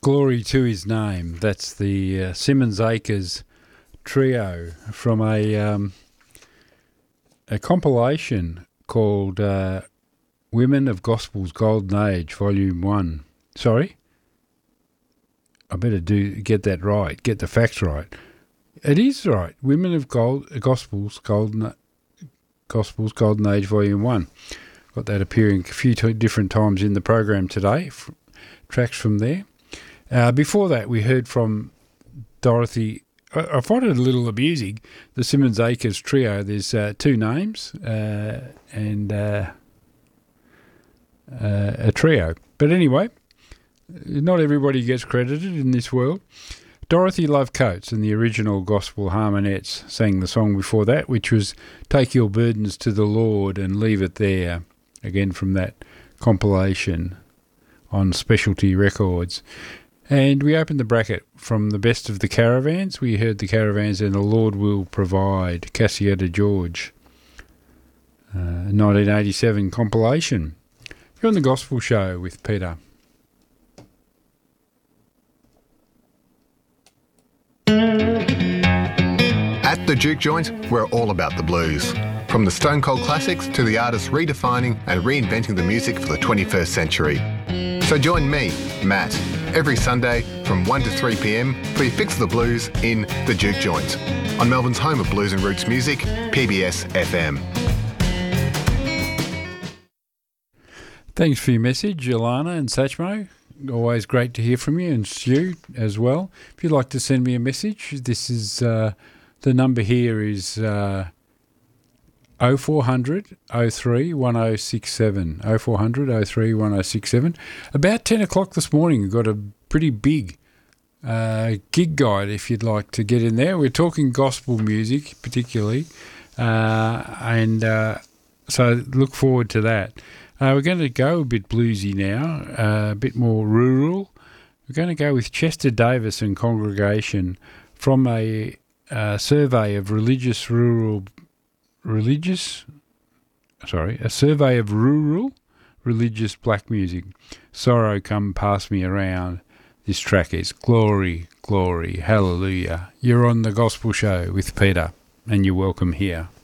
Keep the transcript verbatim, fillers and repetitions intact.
Glory to His Name. That's the uh, Simmons Acres Trio from a um, a compilation called uh, Women of Gospel's Golden Age, Volume One. Sorry, I better do get that right. Get the facts right. It is right. Women of Gold Gospel's Golden Gospel's Golden Age, Volume One. Got that appearing a few t- different times in the program today. F- tracks from there. Uh, before that, we heard from Dorothy. I, I find it a little amusing. The Simmons Acres Trio. There's uh, two names uh, and uh, uh, a trio. But anyway, not everybody gets credited in this world. Dorothy Love Coates and the original Gospel Harmonettes sang the song before that, which was Take Your Burdens to the Lord and Leave It There, again from that compilation on Specialty Records. And we opened the bracket from the best of the Caravans. We heard the Caravans and The Lord Will Provide, Cassietta George, uh, nineteen eighty-seven compilation. You're on The Gospel Show with Peter. At the Juke Joint, we're all about the blues. From the Stone Cold classics to the artists redefining and reinventing the music for the twenty-first century. So join me, Matt, every Sunday from one to three p.m. for your fix of the blues in The Juke Joint on Melbourne's home of blues and roots music, P B S F M. Thanks for your message, Ilana and Satchmo. Always great to hear from you, and Stu as well. If you'd like to send me a message, this is uh, the number here is uh, oh four hundred, oh three, one oh six seven. oh four hundred, oh three, one oh six seven. About ten o'clock this morning, we've got a pretty big uh, gig guide if you'd like to get in there. We're talking gospel music particularly, uh, and uh, so look forward to that. Uh, we're going to go a bit bluesy now, uh, a bit more rural. We're going to go with Chester Davis and Congregation from a uh, survey of religious rural, religious, sorry, a survey of rural religious black music. Sorrow Come Pass Me Around. This track is Glory, Glory, Hallelujah. You're on The Gospel Show with Peter, and you're welcome here.